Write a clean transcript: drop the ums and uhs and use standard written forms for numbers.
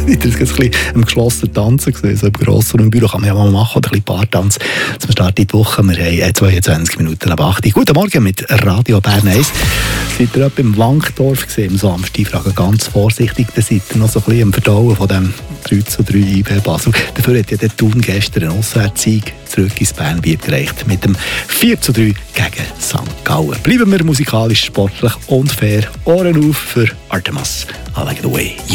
Ich habe ein bisschen im geschlossenen Tanzen gesehen. So im Grossen und im Büro kann man ja mal machen, oder ein bisschen Paartanz zum Start in die Woche. Wir haben 22 Minuten ab 8 Uhr. Guten Morgen mit Radio Bern 1. Seid ihr etwa im Wankdorf gesehen am Samstag? Ich frage ganz vorsichtig, da seid ihr noch so ein bisschen am Verdauen von dem 3:3 IB Basel. Dafür hat ja der Thun gestern einen Auswärtssieg zurück ins Bernbiet gereicht. Mit dem 4:3 gegen St. Gallen. Bleiben wir musikalisch, sportlich und fair. Ohren auf für Artemas. I like the way you